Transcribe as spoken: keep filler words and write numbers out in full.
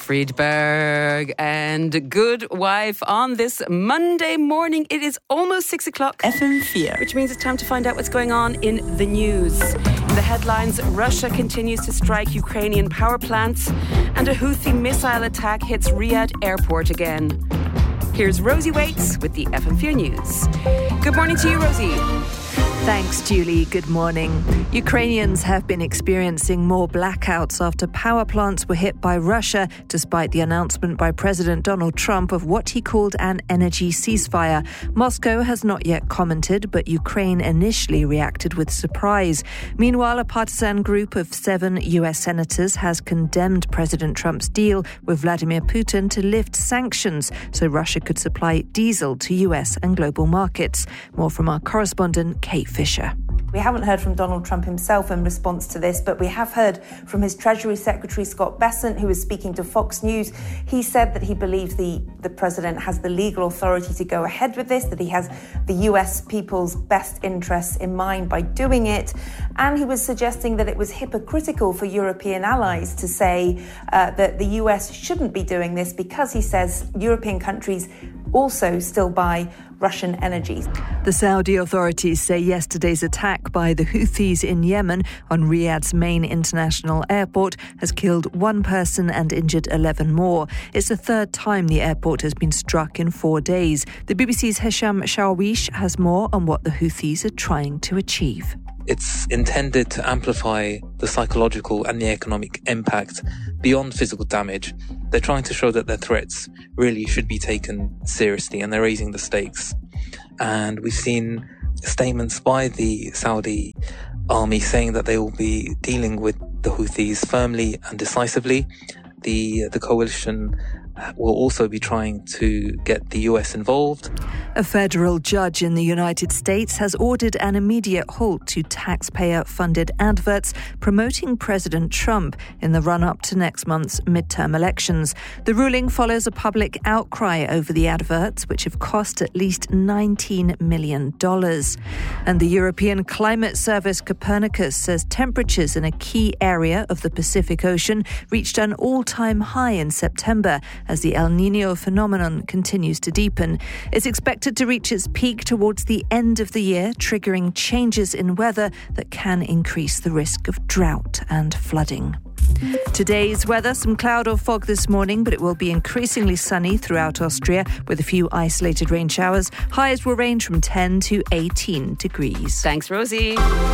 Friedberg and Good Wife on this Monday morning. It is almost six o'clock. F M four. Which means it's time to find out what's going on in the news. In the headlines, Russia continues to strike Ukrainian power plants and a Houthi missile attack hits Riyadh airport again. Here's Rosie Waits with the F M four News. Good morning to you, Rosie. Thanks, Julie. Good morning. Ukrainians have been experiencing more blackouts after power plants were hit by Russia, despite the announcement by President Donald Trump of what he called an energy ceasefire. Moscow has not yet commented, but Ukraine initially reacted with surprise. Meanwhile, a partisan group of seven U S senators has condemned President Trump's deal with Vladimir Putin to lift sanctions so Russia could supply diesel to U S and global markets. More from our correspondent, Kate Fisher. We haven't heard from Donald Trump himself in response to this, but we have heard from his Treasury Secretary, Scott Bessent, who was speaking to Fox News. He said that he believes the, the president has the legal authority to go ahead with this, that he has the U S people's best interests in mind by doing it. And he was suggesting that it was hypocritical for European allies to say uh, that the U S shouldn't be doing this because, he says, European countries also still buy Russian energy. The Saudi authorities say yesterday's attack by the Houthis in Yemen on Riyadh's main international airport has killed one person and injured eleven more. It's the third time the airport has been struck in four days. The B B C's Hesham Shawish has more on what the Houthis are trying to achieve. It's intended to amplify the psychological and the economic impact beyond physical damage. They're trying to show that their threats really should be taken seriously, and they're raising the stakes. And we've seen statements by the Saudi army saying that they will be dealing with the Houthis firmly and decisively. The, the coalition will also be trying to get the U S involved. A federal judge in the United States has ordered an immediate halt to taxpayer-funded adverts promoting President Trump in the run-up to next month's midterm elections. The ruling follows a public outcry over the adverts, which have cost at least nineteen million dollars. And the European Climate Service Copernicus says temperatures in a key area of the Pacific Ocean reached an all-time high in September as the El Niño phenomenon continues to deepen. It's expected to reach its peak towards the end of the year, triggering changes in weather that can increase the risk of drought and flooding. Today's weather, some cloud or fog this morning, but it will be increasingly sunny throughout Austria with a few isolated rain showers. Highs will range from ten to eighteen degrees. Thanks, Rosie.